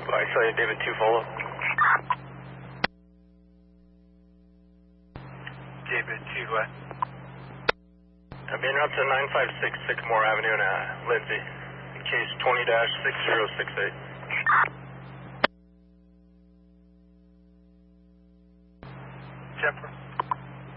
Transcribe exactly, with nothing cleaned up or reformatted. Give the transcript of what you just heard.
I saw you, David two follow. David two what? I'm being up to nine five six Sycamore Avenue in uh, Lindsay, case twenty dash six zero six eight.